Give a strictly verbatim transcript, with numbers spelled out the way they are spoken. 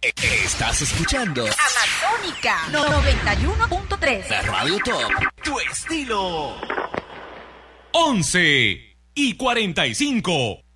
Estás escuchando Amazónica noventa y uno punto tres. La Radio Top, tu estilo. once y cuarenta y cinco.